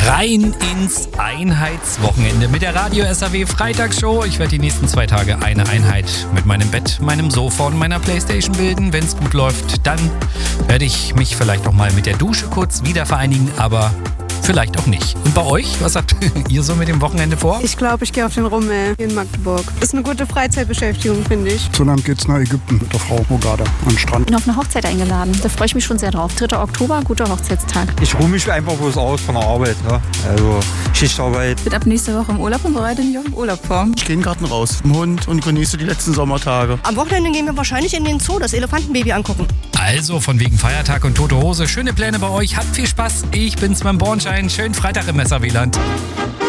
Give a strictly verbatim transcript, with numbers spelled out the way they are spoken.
Rein ins Einheitswochenende mit der Radio S A W Freitagsshow. Ich werde die nächsten zwei Tage eine Einheit mit meinem Bett, meinem Sofa und meiner Playstation bilden. Wenn es gut läuft, dann werde ich mich vielleicht noch mal mit der Dusche kurz wieder vereinigen, aber vielleicht auch nicht. Und bei euch, was habt ihr so mit dem Wochenende vor? Ich glaube, ich gehe auf den Rummel in Magdeburg. Ist eine gute Freizeitbeschäftigung, finde ich. So dann geht's nach Ägypten mit der Frau Mogada an den Strand. Ich bin auf eine Hochzeit eingeladen. Da freue ich mich schon sehr drauf. dritter Oktober, guter Hochzeitstag. Ich ruhe mich einfach bloß aus von der Arbeit. Ne? Also Schichtarbeit. Ich bin ab nächste Woche im Urlaub und bereite mich auf den Urlaub vor. Ich gehe in den Garten raus, mit dem Hund und genieße die letzten Sommertage. Am Wochenende gehen wir wahrscheinlich in den Zoo, das Elefantenbaby angucken. Also von wegen Feiertag und tote Hose. Schöne Pläne bei euch. Habt viel Spaß. Ich bin's, mein Bornschein. Schönen Freitag im S A W-Land.